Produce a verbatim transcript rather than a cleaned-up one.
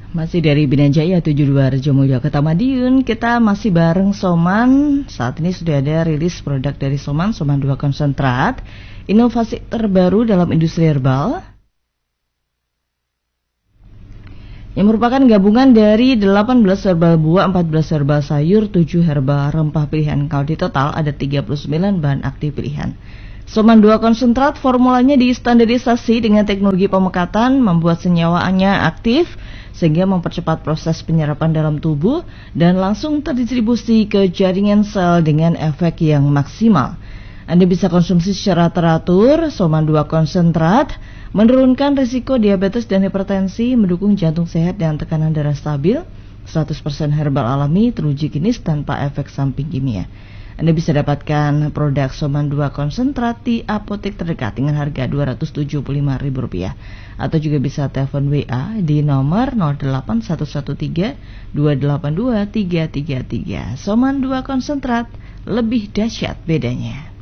Masih dari Bina Jaya tujuh puluh dua Rejomulyo Kota Madiun, kita masih bareng Soman. Saat ini sudah ada rilis produk dari Soman, Soman dua konsentrat, inovasi terbaru dalam industri herbal, yang merupakan gabungan dari delapan belas herbal buah, empat belas herbal sayur, tujuh herbal rempah pilihan. Kalau di total ada tiga puluh sembilan bahan aktif pilihan. Soman dua konsentrat formulanya distandarisasi dengan teknologi pemekatan, membuat senyawanya aktif sehingga mempercepat proses penyerapan dalam tubuh dan langsung terdistribusi ke jaringan sel dengan efek yang maksimal. Anda bisa konsumsi secara teratur. Soman dua konsentrat menurunkan risiko diabetes dan hipertensi, mendukung jantung sehat dan tekanan darah stabil, seratus persen herbal alami, teruji klinis tanpa efek samping kimia. Anda bisa dapatkan produk Soman dua konsentrat di apotek terdekat dengan harga dua ratus tujuh puluh lima ribu rupiah. Atau juga bisa telepon W A di nomor nol delapan satu satu tiga dua delapan dua tiga tiga tiga. Soman dua konsentrat, lebih dahsyat bedanya.